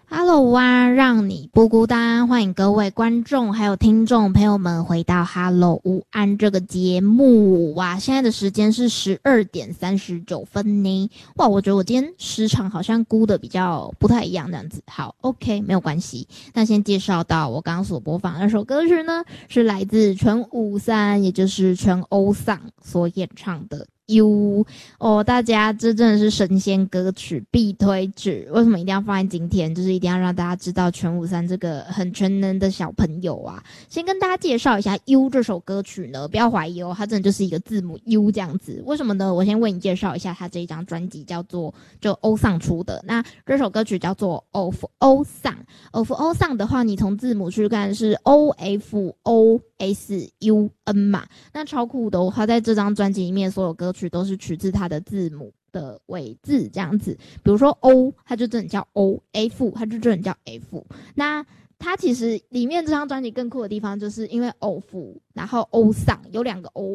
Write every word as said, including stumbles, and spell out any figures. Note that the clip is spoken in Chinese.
Hello 啊，让你不孤单，欢迎各位观众还有听众朋友们回到 Hello 午安这个节目。哇，现在的时间是十二点三十九分呢。哇，我觉得我今天时长好像估的比较不太一样这样子。好 ，OK， 没有关系。那先介绍到我刚刚所播放的那首歌曲呢，是来自全五三，也就是全欧桑所演唱的。U 哦，大家这真的是神仙歌曲必推曲。为什么一定要放在今天？就是一定要让大家知道全五三这个很全能的小朋友啊。先跟大家介绍一下 U 这首歌曲呢，不要怀疑哦，它真的就是一个字母 U 这样子。为什么呢？我先为你介绍一下，它这一张专辑叫做就欧桑出的。那这首歌曲叫做 Of 欧桑 ，Of 欧桑的话，你从字母去看是 O F O S U N 嘛。那超酷的哦，它在这张专辑里面所有歌曲都是取自它的字母的尾字这样子，比如说 O 它就真的叫 O，F 它就真的叫 F。那它其实里面这张专辑更酷的地方，就是因为 O F 然后欧桑有两个 O